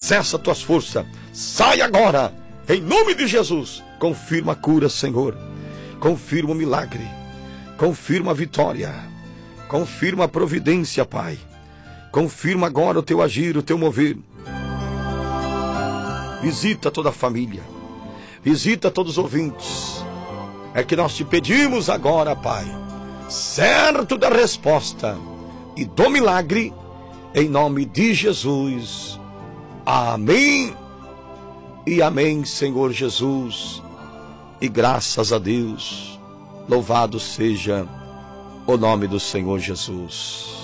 cessa tuas forças, sai agora, em nome de Jesus. Confirma a cura, Senhor, confirma o milagre, confirma a vitória, confirma a providência, Pai. Confirma agora o teu agir, o teu mover. Visita toda a família, visita todos os ouvintes. É que nós te pedimos agora, Pai, certo da resposta e do milagre, em nome de Jesus. Amém e amém, Senhor Jesus. E graças a Deus, louvado seja o nome do Senhor Jesus.